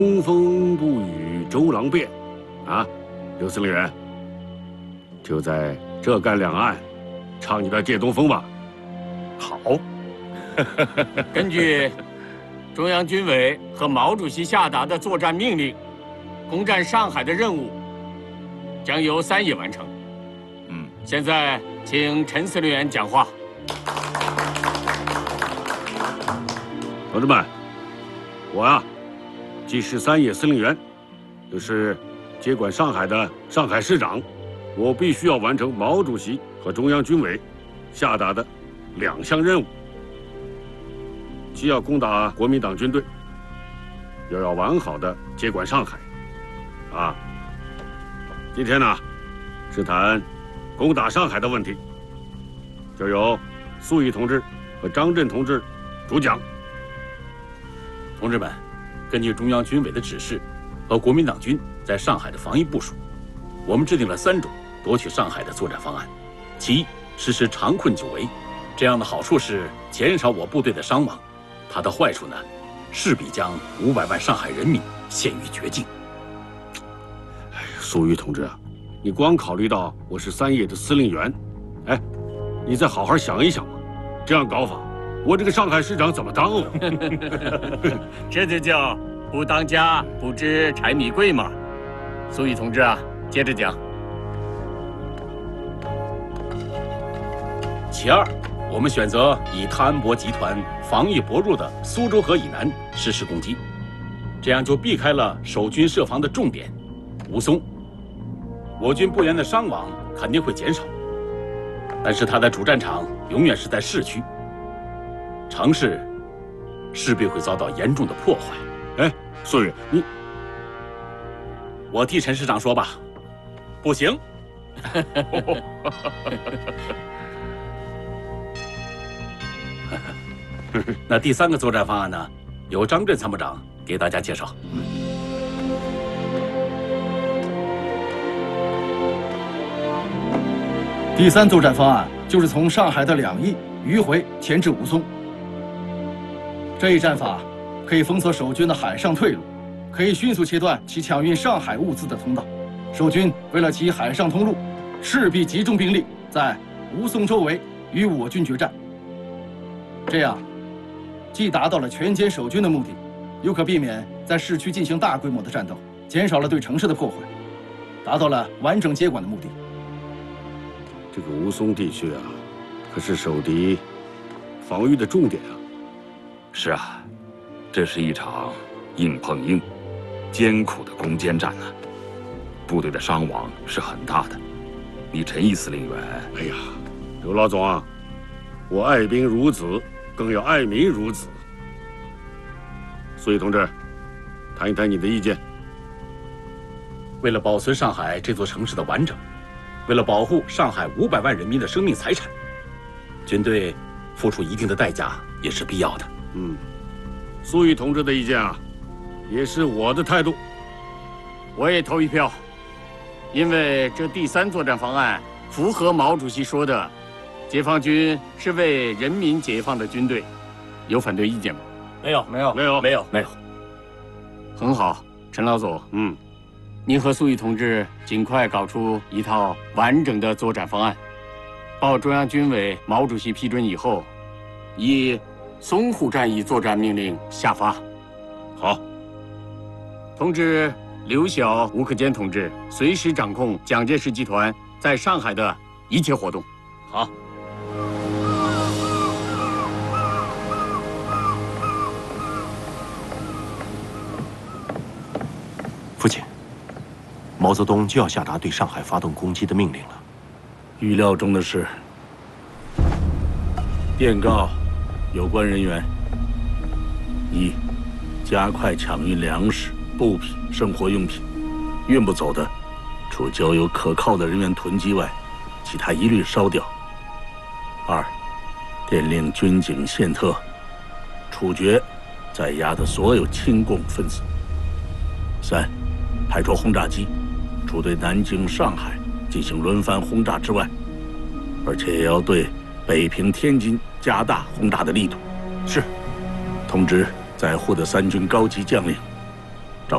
东风不与周郎便，啊，刘司令员，就在浙赣两岸唱你的借东风吧。 好。 根据中央军委和毛主席下达的作战命令，攻占上海的任务将由3野完成。现在请陈司令员讲话。 同志们，我呀，既是3野司令员，又是接管上海的上海市长，我必须要完成毛主席和中央军委下达的2项任务。 既要攻打国民党军队，又要完好的接管上海，啊！今天呢，是谈攻打上海的问题，就由粟裕同志和张震同志主讲。 同志们，根据中央军委的指示和国民党军在上海的防御部署，我们制定了3种夺取上海的作战方案。其一，实施长困久围，这样的好处是减少我部队的伤亡。 它的坏处呢，势必将500万上海人民陷于绝境。 哎，粟裕同志啊，你光考虑到我是3野的司令员，哎，你再好好想一想嘛。这样搞法，我这个上海市长怎么当啊？ 这就叫不当家不知柴米贵嘛。粟裕同志啊，接着讲。 其二，我们选择以汤恩伯集团 防御薄弱的苏州河以南实施攻击，这样就避开了守军设防的重点吴淞。我军部员的伤亡肯定会减少，但是他的主战场永远是在市区，城市势必会遭到严重的破坏。 哎，粟裕， 我替陈师长说吧，不行。那第3个作战方案呢，由张震参谋长给大家介绍。 第3作战方案就是从上海的2翼迂回前至吴淞。这一战法可以封锁守军的海上退路，可以迅速切断其抢运上海物资的通道。守军为了其海上通路，势必集中兵力在吴淞周围与我军决战。这样， 既达到了全歼守军的目的，又可避免在市区进行大规模的战斗，减少了对城市的破坏，达到了完整接管的目的。 这个吴淞地区啊，可是守敌防御的重点啊。 是啊，这是一场硬碰硬、艰苦的攻坚战啊，部队的伤亡是很大的。你陈毅司令员， 哎呀，刘老总啊，我爱兵如子， 更要爱民如子。粟裕同志，谈一谈你的意见。 为了保存上海这座城市的完整，为了保护上海500万人民的生命财产，军队付出一定的代价也是必要的。 粟裕同志的意见啊，也是我的态度。 我也投一票，因为这第3作战方案符合毛主席说的， 解放军是为人民解放的军队，有反对意见吗？ 没有， 没有。 很好，陈老总，您和粟裕同志尽快搞出一套完整的作战方案，报中央军委毛主席批准以后，以淞沪战役作战命令下发。 好。 通知刘晓、吴克坚同志随时掌控蒋介石集团在上海的一切活动。 好。 父亲，毛泽东就要下达对上海发动攻击的命令了。 预料中的事。电告有关人员：一，加快抢运粮食、布品、生活用品，运不走的，除交由可靠的人员囤积外，其他一律烧掉。二，电令军警宪特，处决在押的所有亲共分子。三， 派出轰炸机，除对南京、上海进行轮番轰炸之外，而且也要对北平、天津加大轰炸的力度。是。通知在沪的3军高级将领